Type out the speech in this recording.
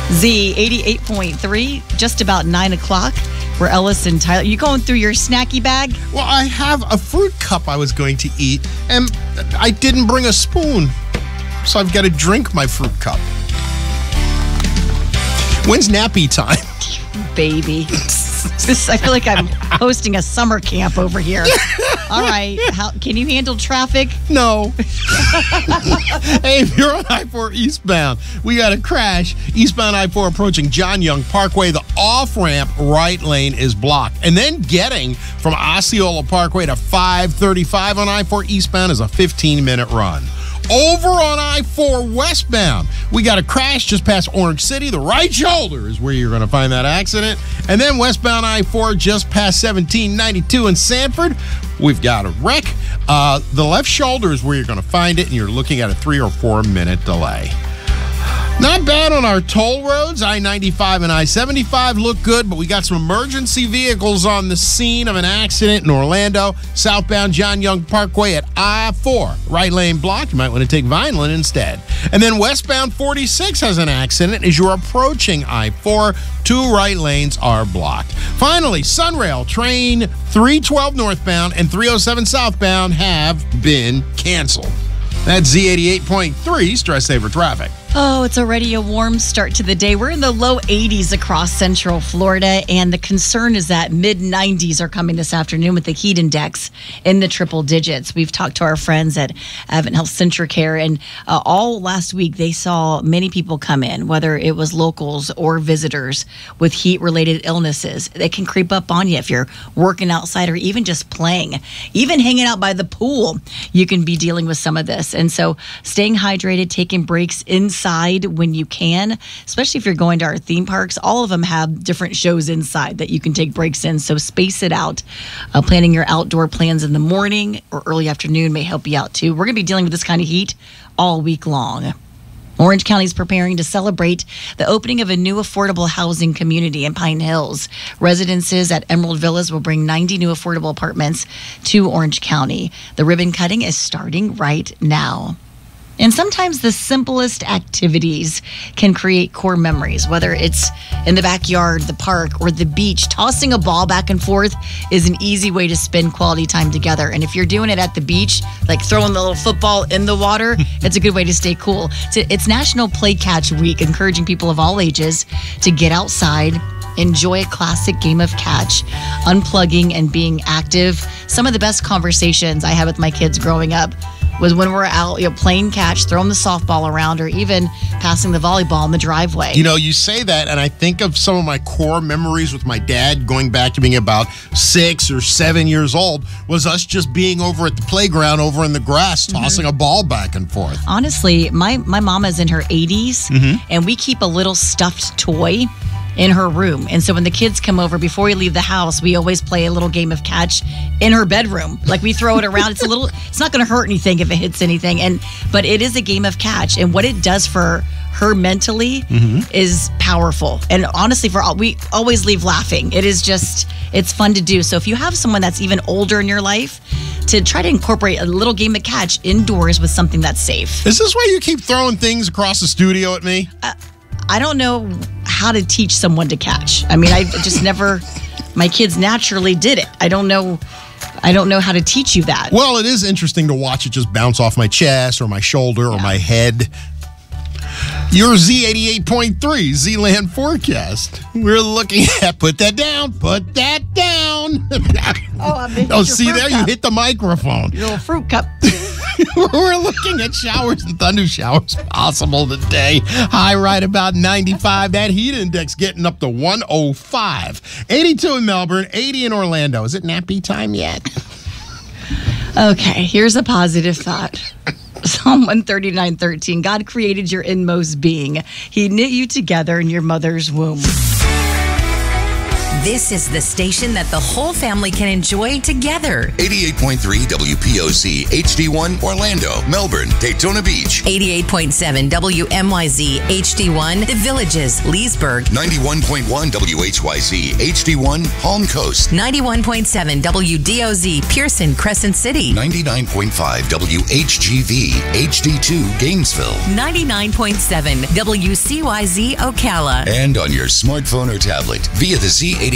Z 88.3, just about 9 o'clock. We're Ellis and Tyler. You going through your snacky bag? Well, I have a fruit cup I was going to eat, and I didn't bring a spoon. So I've got to drink my fruit cup. When's nappy time? Baby. I feel like I'm hosting a summer camp over here. All right. Can you handle traffic? No. Hey, if you're on I-4 eastbound, we got a crash. Eastbound I-4 approaching John Young Parkway. The off-ramp right lane is blocked. And then getting from Osceola Parkway to 535 on I-4 eastbound is a 15-minute run. Over on I-4 westbound, we got a crash just past Orange City. The right shoulder is where you're going to find that accident. And then westbound I-4 just past 1792 in Sanford, we've got a wreck. The left shoulder is where you're going to find it, and you're looking at a 3 or 4 minute delay. Not bad on our toll roads. I-95 and I-75 look good, but we got some emergency vehicles on the scene of an accident in Orlando. Southbound John Young Parkway at I-4. Right lane blocked. You might want to take Vineland instead. And then westbound 46 has an accident as you're approaching I-4. 2 right lanes are blocked. Finally, Sunrail train 312 northbound and 307 southbound have been canceled. That's Z88.3 Stress Saver Traffic. Oh, it's already a warm start to the day. We're in the low 80s across Central Florida, and the concern is that mid-90s are coming this afternoon with the heat index in the triple digits. We've talked to our friends at Advent Health Centricare, and all last week they saw many people come in, whether it was locals or visitors with heat-related illnesses. They can creep up on you if you're working outside or even just playing. Even hanging out by the pool, you can be dealing with some of this. And so staying hydrated, taking breaks inside when you can, especially if you're going to our theme parks. All of them have different shows inside that you can take breaks in, so space it out. Planning your outdoor plans in the morning or early afternoon may help you out too. We're going to be dealing with this kind of heat all week long. Orange County is preparing to celebrate the opening of a new affordable housing community in Pine Hills. Residences at Emerald Villas will bring 90 new affordable apartments to Orange County. The ribbon cutting is starting right now. And sometimes the simplest activities can create core memories, whether it's in the backyard, the park, or the beach. Tossing a ball back and forth is an easy way to spend quality time together. And if you're doing it at the beach, like throwing the little football in the water, it's a good way to stay cool. It's National Play Catch Week, encouraging people of all ages to get outside, enjoy a classic game of catch, unplugging and being active. Some of the best conversations I had with my kids growing up was when we're out, playing catch, throwing the softball around, or even passing the volleyball in the driveway. You know, you say that, and I think of some of my core memories with my dad going back to being about 6 or 7 years old, was us just being over at the playground over in the grass, tossing a ball back and forth. Honestly, my mama's in her 80s, and we keep a little stuffed toy in her room. And so when the kids come over, before we leave the house, we always play a little game of catch in her bedroom. Like, we throw it around. It's not going to hurt anything if it hits anything. But it is a game of catch. And what it does for her mentally is powerful. And honestly, we always leave laughing. It's fun to do. So if you have someone that's even older in your life, to try to incorporate a little game of catch indoors with something that's safe. Is this why you keep throwing things across the studio at me? I don't know how to teach someone to catch. I mean, I just never, my kids naturally did it. I don't know how to teach you that. Well, it is interesting to watch it just bounce off my chest or my shoulder or my head. Your Z88.3 Z-Land forecast. We're looking at, put that down. Oh, see there? You hit the microphone. Your little fruit cup. We're looking at showers and thunder showers possible today. High right about 95. That heat index getting up to 105. 82 in Melbourne, 80 in Orlando. Is it nappy time yet? Okay, here's a positive thought. Psalm 139:13. God created your inmost being. He knit you together in your mother's womb. This is the station that the whole family can enjoy together. 88.3 WPOC HD1 Orlando, Melbourne, Daytona Beach. 88.7 WMYZ HD1 The Villages, Leesburg. 91.1 WHYZ HD1 Palm Coast. 91.7 WDOZ Pearson, Crescent City. 99.5 WHGV HD2 Gainesville. 99.7 WCYZ Ocala. And on your smartphone or tablet via the Z88